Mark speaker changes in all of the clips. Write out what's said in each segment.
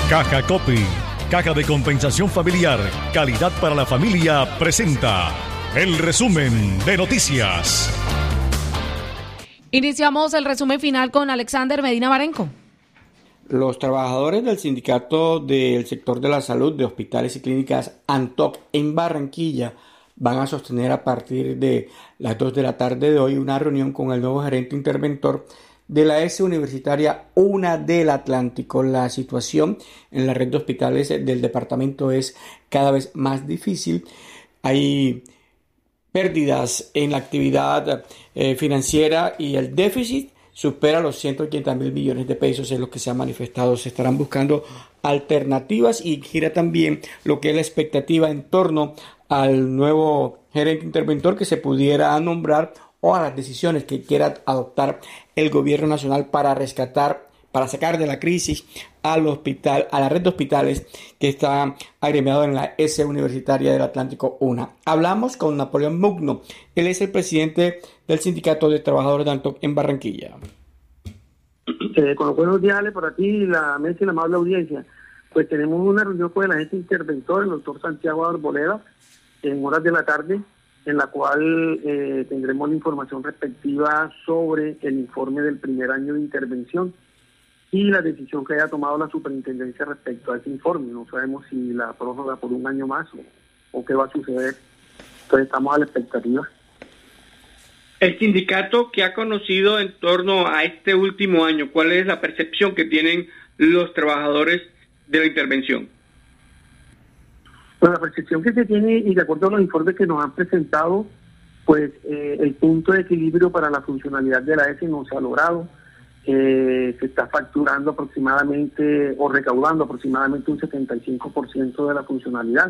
Speaker 1: Caja Copy, Caja de Compensación Familiar, calidad para la familia, presenta el resumen de noticias.
Speaker 2: Iniciamos el resumen final con Alexander Medina Marenco.
Speaker 3: Los trabajadores del sindicato del sector de la salud de hospitales y clínicas ANTOC en Barranquilla van a sostener a partir de las 2 de la tarde de hoy una reunión con el nuevo gerente interventor de la ES Universitaria UNA del Atlántico. La situación en la red de hospitales del departamento es cada vez más difícil. Hay pérdidas en la actividad financiera y el déficit supera los 180.000 millones de pesos, es lo que se ha manifestado. Se estarán buscando alternativas y gira también lo que es la expectativa en torno al nuevo gerente interventor que se pudiera nombrar o a las decisiones que quiera adoptar el gobierno nacional para rescatar, para sacar de la crisis al hospital, a la red de hospitales que está agremiado en la ES Universitaria del Atlántico UNA. Hablamos con Napoleón Mugno, él es el presidente del Sindicato de Trabajadores de ANTOC en Barranquilla.
Speaker 4: Con los buenos días, Ale, para ti, la mesa y la amable audiencia. Pues tenemos una reunión con el agente interventor, el doctor Santiago Arboleda, en horas de la tarde, en la cual tendremos la información respectiva sobre el informe del primer año de intervención y la decisión que haya tomado la superintendencia respecto a ese informe. No sabemos si la prórroga por un año más o qué va a suceder. Entonces estamos a la expectativa.
Speaker 5: El sindicato, que ha conocido en torno a este último año, ¿cuál es la percepción que tienen los trabajadores de la intervención?
Speaker 4: Bueno, la percepción que se tiene, y de acuerdo a los informes que nos han presentado, pues el punto de equilibrio para la funcionalidad de la ESE no se ha logrado. Se está facturando aproximadamente o recaudando aproximadamente un 75% de la funcionalidad.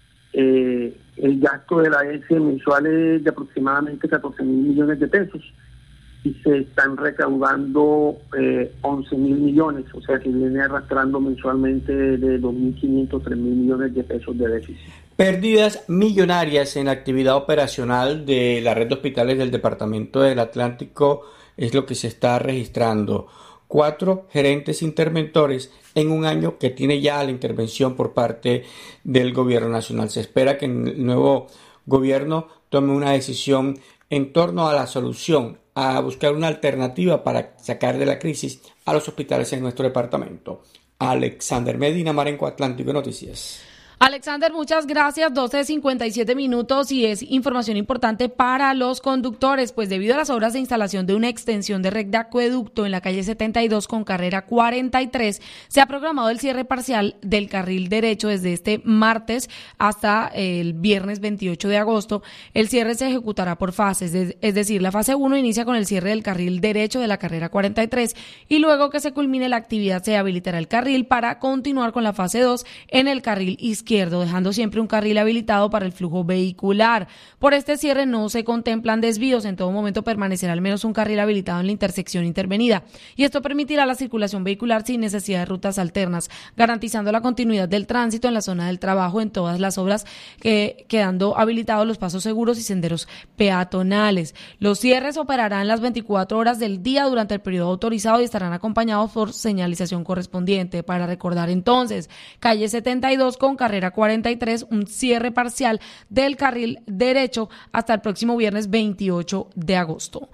Speaker 4: El gasto de la ESE mensual es de aproximadamente 14.000 millones de pesos y se están recaudando 11.000 millones, o sea que viene arrastrando mensualmente de 2.500 a 3.000 millones de pesos de déficit.
Speaker 3: Pérdidas millonarias en la actividad operacional de la red de hospitales del Departamento del Atlántico es lo que se está registrando. 4 gerentes interventores en un año que tiene ya la intervención por parte del gobierno nacional. Se espera que el nuevo gobierno tome una decisión en torno a la solución, a buscar una alternativa para sacar de la crisis a los hospitales en nuestro departamento. Alexander Medina Marenco, Atlántico Noticias.
Speaker 2: Alexander, muchas gracias. 12:57 y es información importante para los conductores, pues debido a las obras de instalación de una extensión de red de acueducto en la calle 72 con carrera 43, se ha programado el cierre parcial del carril derecho desde este martes hasta el viernes 28 de agosto. El cierre se ejecutará por fases, es decir, la fase 1 inicia con el cierre del carril derecho de la carrera 43 y luego que se culmine la actividad se habilitará el carril para continuar con la fase 2 en el carril izquierdo, dejando siempre un carril habilitado para el flujo vehicular. Por este cierre no se contemplan desvíos, en todo momento permanecerá al menos un carril habilitado en la intersección intervenida, y esto permitirá la circulación vehicular sin necesidad de rutas alternas, garantizando la continuidad del tránsito en la zona del trabajo en todas las obras, quedando habilitados los pasos seguros y senderos peatonales. Los cierres operarán las 24 horas del día durante el periodo autorizado y estarán acompañados por señalización correspondiente. Para recordar entonces, calle 72 con carrera 43, un cierre parcial del carril derecho hasta el próximo viernes 28 de agosto.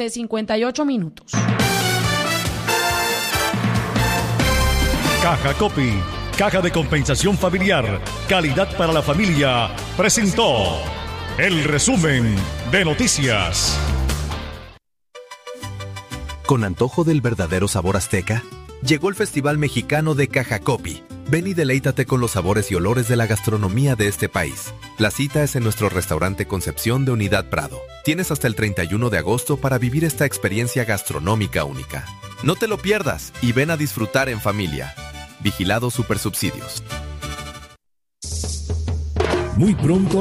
Speaker 2: 12:58.
Speaker 1: Caja Copy, Caja de Compensación Familiar, calidad para la familia, presentó el resumen de noticias.
Speaker 6: Con antojo del verdadero sabor azteca, llegó el Festival Mexicano de Caja Copy. Ven y deleítate con los sabores y olores de la gastronomía de este país. La cita es en nuestro restaurante Concepción de Unidad Prado. Tienes hasta el 31 de agosto para vivir esta experiencia gastronómica única. No te lo pierdas y ven a disfrutar en familia. Vigilado Supersubsidios.
Speaker 1: Muy pronto